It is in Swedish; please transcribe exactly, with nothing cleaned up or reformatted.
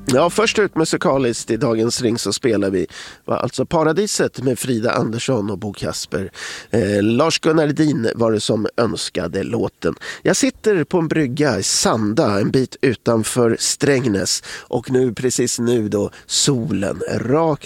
Ja, först ut musikaliskt i dagens ring så spelar vi var alltså Paradiset med Frida Andersson och Bo Kasper. Eh, Lars-Gunnar Edin var det som önskade låten. Jag sitter på en brygga i Sanda, en bit utanför Strängnäs, och nu precis nu då solen rakt